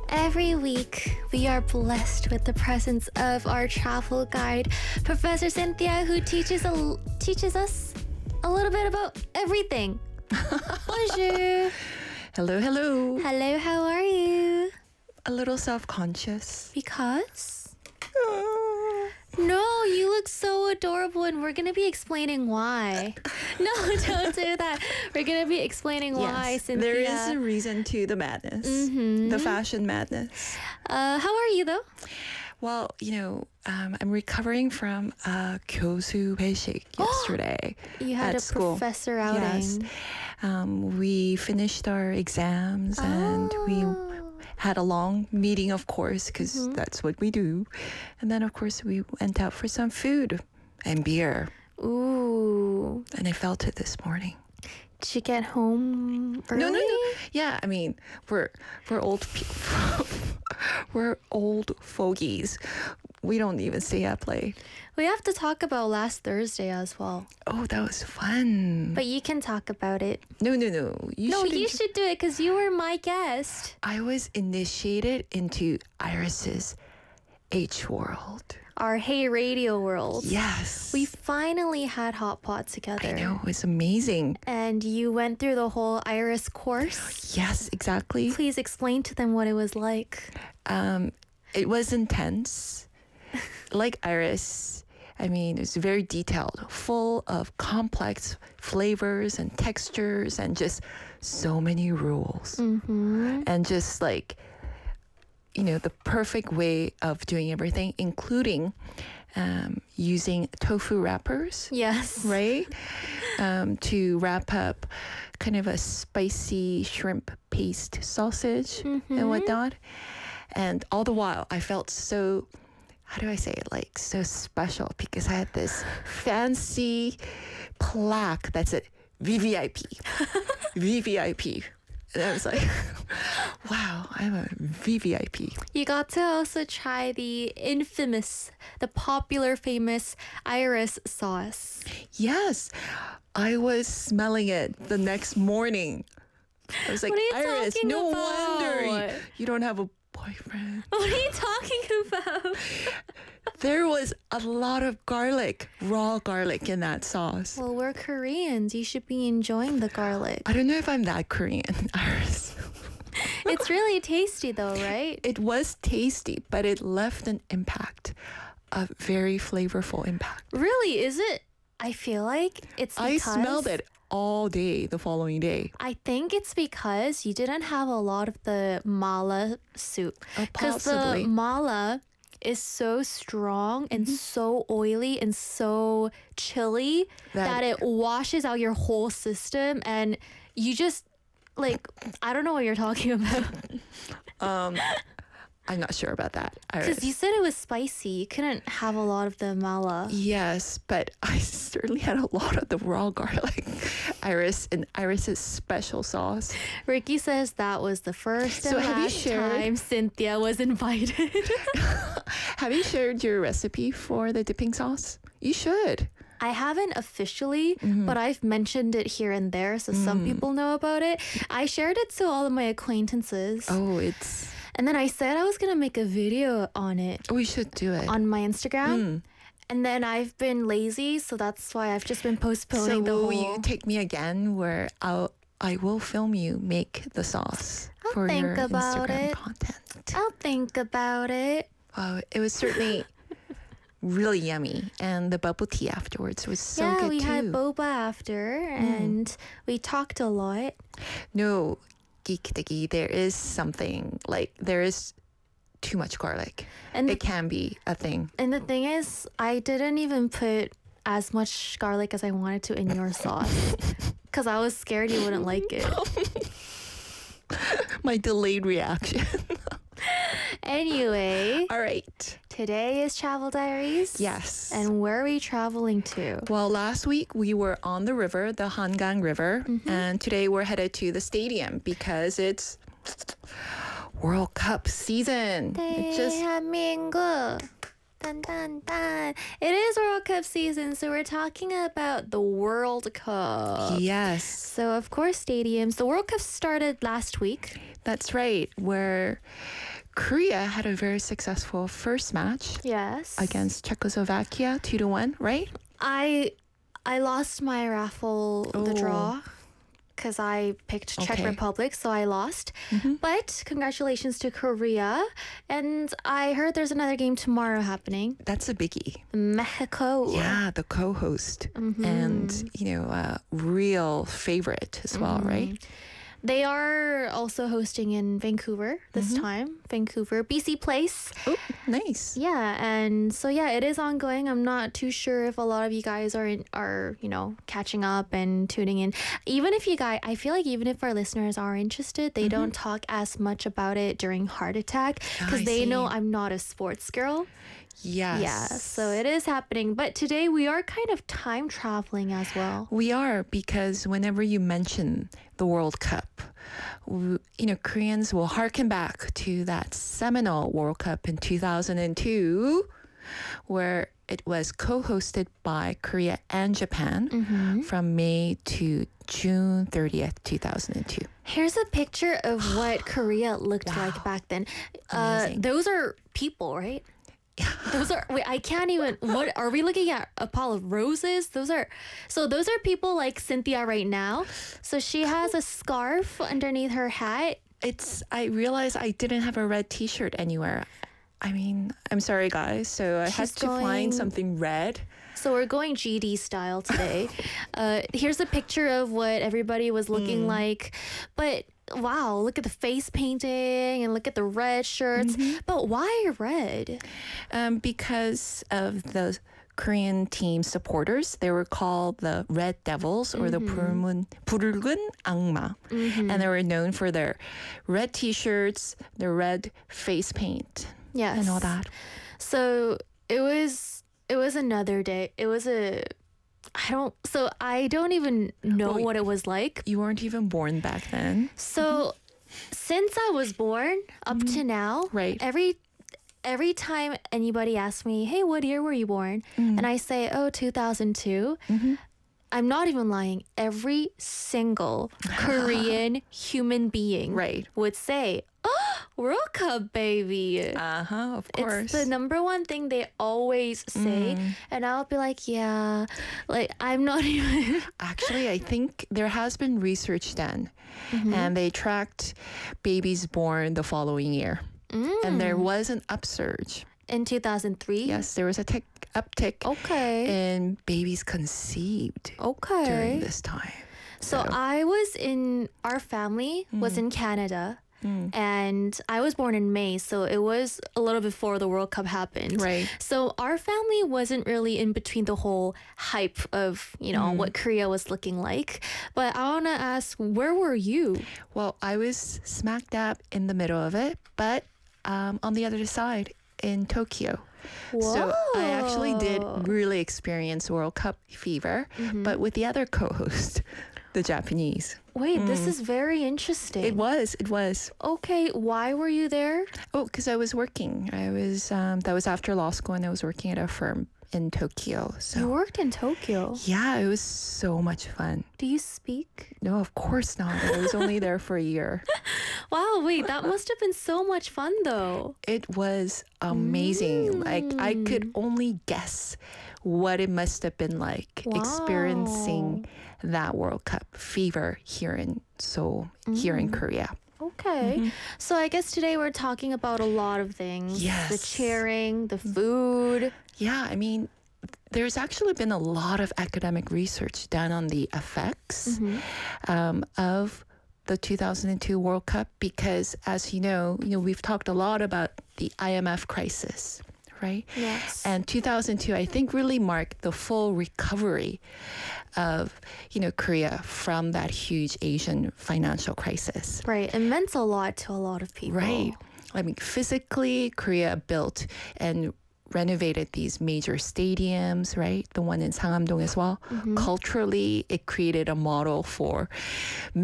Every week, we are blessed with the presence of our travel guide, Professor Cynthia, who teaches us a little bit about everything. Bonjour. Hello, hello. Hello, how are you? A little self-conscious. Because? No, you look so adorable, and we're going to be explaining why. No, don't do that. We're going to be explaining why, Yes, Cynthia. there is a reason to the madness, the fashion madness. How are you, though? Well, I'm recovering from a 교수 회식 yesterday You had at a school. professor outing. Yes. We finished our exams and we had a long meeting, of course, because that's what we do. And then, of course, we went out for some food and beer. Ooh. And I felt it this morning. Did you get home early? No. Yeah, I mean, we're old people. We're old fogies. We don't even stay up late. We have to talk about last Thursday as well. Oh, that was fun. But you can talk about it. No. You should do it because you were my guest. I was initiated into Iris's H world. Our Hey Radio world. Yes. We finally had Hot Pot together. I know, it was amazing. And you went through the whole Iris course. Yes, exactly. Please explain to them what it was like. It was intense. Like Iris, I mean, it's very detailed, full of complex flavors and textures and just so many rules. And just like, the perfect way of doing everything, including using tofu wrappers. Yes. Right? To wrap up kind of a spicy shrimp paste sausage and whatnot. And all the while, I felt so, how do I say it, like so special because I had this fancy plaque that said VVIP. VVIP. And I was like, wow, I'm a VVIP. You got to also try the popular, famous Iris sauce. Yes, I was smelling it the next morning. I was like, What are you Iris, talking no about? wonder you don't have a boyfriend. What are you talking about? There was a lot of garlic, raw garlic in that sauce. Well, we're Koreans. You should be enjoying the garlic. I don't know if I'm that Korean, Iris. It's really tasty though, right? It was tasty, but it left an impact, a very flavorful impact. Really, is it? I feel like it's because... I smelled it all day the following day. I think it's because you didn't have a lot of the mala soup. Because the Possibly. mala is so strong and so oily and so chilly that it washes out your whole system and you just, like, I don't know what you're talking about. I'm not sure about that, Iris. Because you said it was spicy. You couldn't have a lot of the mala. Yes, but I certainly had a lot of the raw garlic. Iris's special sauce. Ricky says that was the first and So have you last shared- time Cynthia was invited. Have you shared your recipe for the dipping sauce? You should. I haven't officially, but I've mentioned it here and there, so some people know about it. I shared it to all of my acquaintances. Oh, it's... And then I said I was going to make a video on it We should do it. on my Instagram. And then I've been lazy, so that's why I've just been So postponing the will whole... you take me again where I will film you make the sauce I'll for think your about Instagram it. content? I'll think about it. It was certainly really yummy. And the bubble tea afterwards was so good we too. had boba after, and we talked a lot. No, geek there is something, like there is too much garlic. And It can be a thing. And the thing is, I didn't even put as much garlic as I wanted to in your sauce because I was scared you wouldn't like it. My delayed reaction. Anyway, All right. today is Travel Diaries. Yes. And where are we traveling to? Well, last week we were on the river, the Hangang River, and today we're headed to the stadium because it's World Cup season. It just 대한민국. Dun, dun, dun. It is World Cup season, so we're talking about the World Cup. yes, So, of course, stadiums. The World Cup started last week. that's right. Where Korea had a very successful first match Yes. against Czechoslovakia, 2-1, right? I lost my raffle, the draw, because I picked Czech Okay. Republic, so I lost. But congratulations to Korea. And I heard there's another game tomorrow happening. That's a biggie. Mexico. Yeah, the co-host and, a real favorite as well, right? They are also hosting in Vancouver this time. Vancouver, BC Place. Oh, nice. Yeah, and so yeah, it is ongoing. I'm not too sure if a lot of you guys are catching up and tuning in. Even if you guys, I feel like even if our listeners are interested, they don't talk as much about it during Heart Attack because I they know see. I'm not a sports girl. Yes. Yeah, so it is happening. But today we are kind of time traveling as well. We are, because whenever you mention the World Cup, Koreans will harken back to that seminal World Cup in 2002, where it was co-hosted by Korea and Japan from May to June 30th, 2002. Here's a picture of what Korea looked like back then. Amazing. Those are people, right? Those are wait, I can't even what are we looking at? A pile of roses? Those are people like Cynthia right now. So she has a scarf underneath her hat. I realized I didn't have a red t-shirt anywhere. I mean, I'm sorry guys, so I had She's to find going- something red. So we're going GD style today. Here's a picture of what everybody was looking like. But wow, look at the face painting and look at the red shirts. But why red? Because of the Korean team supporters, they were called the Red Devils or the 붉은 악마. And they were known for their red t-shirts, their red face paint, Yes. and all that. So it was another day. I don't even know Well, what it was like. You weren't even born back then. So since I was born up to now, Right. every time anybody asks me, "Hey, what year were you born?" and I say, "Oh, 2002." I'm not even lying. Every single Korean human being Right. would say, "Oh, World Cup, baby." Of course. It's the number one thing they always say. And I'll be like, yeah, like I'm not even. Actually, I think there has been research done, and they tracked babies born the following year. And there was an upsurge. In 2003? Yes, there was a uptick Okay. in babies conceived Okay. during this time. So our family was in Canada. And I was born in May, so it was a little before the World Cup happened. Right. So our family wasn't really in between the whole hype of, what Korea was looking like. But I want to ask, where were you? Well, I was smack dab in the middle of it, but on the other side in Tokyo. So I actually did really experience World Cup fever, but with the other co-host, the Japanese. Wait, this is very interesting. It was. Okay, why were you there? Oh, because I was working. That was after law school, and I was working at a firm in Tokyo. You So worked in Tokyo. yeah, it was so much fun. Do you speak? No, of course not. I was only there for a year. Wow, wait, that must have been so much fun though. It was amazing. Like I could only guess what it must have been like experiencing that World Cup fever here in Seoul, here in Korea. Okay. So I guess today we're talking about a lot of things. Yes. The cheering, the food. Yeah, I mean, there's actually been a lot of academic research done on the effects of the 2002 World Cup because, as you know, we've talked a lot about the IMF crisis, right? Yes. And 2002, I think, really marked the full recovery of, Korea from that huge Asian financial crisis. Right. It meant a lot to a lot of people. Right. I mean, physically, Korea built and renovated these major stadiums, right? The one in Sangam-dong as well. Culturally, it created a model for